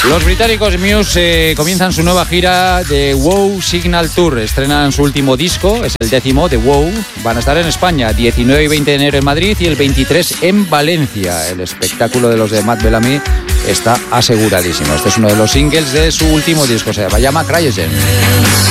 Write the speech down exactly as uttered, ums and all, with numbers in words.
Los británicos Muse eh, comienzan su nueva gira de Wow Signal Tour. Estrenan su último disco, es el décimo de Wow. Van a estar en España, diecinueve y veinte de enero en Madrid y el veintitrés en Valencia. El espectáculo de los de Matt Bellamy está aseguradísimo. Este es uno de los singles de su último disco, se llama Cryogen.